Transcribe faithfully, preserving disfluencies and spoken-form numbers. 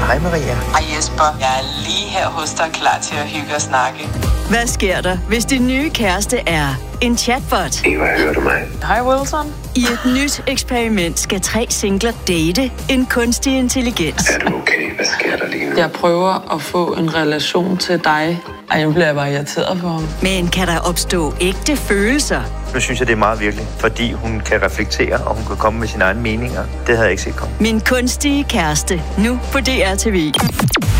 Hej Maria. Hej Jesper, jeg er lige her hos dig, klar til at hygge og snakke. Hvad sker der, hvis din nye kæreste er en chatbot? Eva, hører du mig? Hej Wilson. I et nyt eksperiment skal tre singler date en kunstig intelligens. Er du okay? Hvad sker der lige nu? Jeg prøver at få en relation til dig. Ej, nu bliver jeg bare irriteret på ham. Men kan der opstå ægte følelser? Nu synes jeg, det er meget virkelig, fordi hun kan reflektere, og hun kan komme med sine egne meninger. Det havde jeg ikke set komme. Min kunstige kæreste, nu på D R T V.